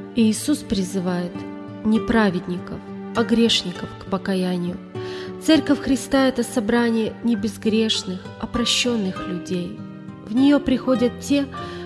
Иисус призывает не праведников, а грешников к покаянию. Церковь Христа – это собрание не безгрешных, а прощенных людей. В нее приходят те,